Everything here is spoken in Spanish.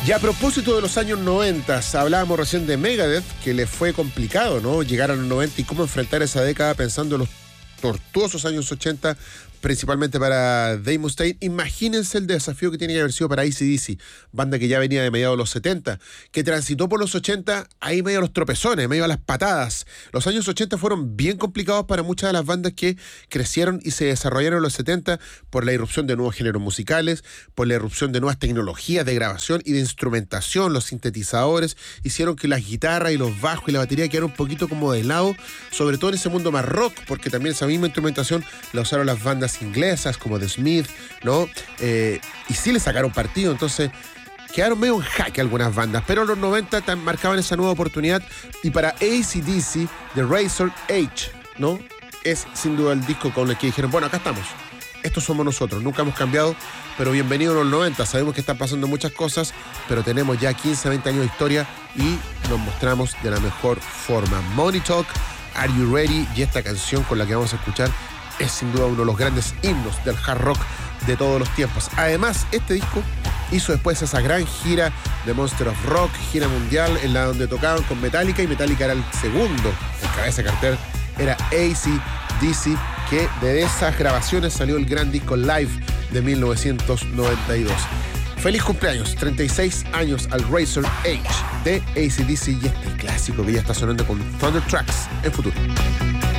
Y a propósito de los años 90, hablábamos recién de Megadeth, que le fue complicado, ¿no? Llegar a los 90 y cómo enfrentar esa década pensando en los tortuosos años 80, principalmente para Dave Mustaine. Imagínense el desafío que tiene que haber sido para AC/DC, banda que ya venía de mediados de los 70, que transitó por los 80 ahí medio a los tropezones, medio a las patadas. Los años 80 fueron bien complicados para muchas de las bandas que crecieron y se desarrollaron en los 70 por la irrupción de nuevos géneros musicales, por la irrupción de nuevas tecnologías de grabación y de instrumentación. Los sintetizadores hicieron que las guitarras y los bajos y la batería quedaran un poquito como de lado, sobre todo en ese mundo más rock, porque también esa misma instrumentación la usaron las bandas inglesas como The Smith, ¿no? Y sí le sacaron partido, entonces quedaron medio en jaque algunas bandas, pero los 90 marcaban esa nueva oportunidad, y para AC/DC, The Razor Edge, ¿no? Es sin duda el disco con el que dijeron, bueno, acá estamos, estos somos nosotros, nunca hemos cambiado, pero bienvenidos a los 90, sabemos que están pasando muchas cosas, pero tenemos ya 15, 20 años de historia y nos mostramos de la mejor forma. Money Talk, Are You Ready? Y esta canción con la que vamos a escuchar es sin duda uno de los grandes himnos del hard rock de todos los tiempos. Además, este disco hizo después esa gran gira de Monster of Rock, gira mundial, en la donde tocaban con Metallica, y Metallica era el segundo. El cabeza de cartel era AC/DC, que de esas grabaciones salió el gran disco Live de 1992. Feliz cumpleaños, 36 años al Razor Edge de AC/DC, y este clásico que ya está sonando con Thunder Tracks en futuro.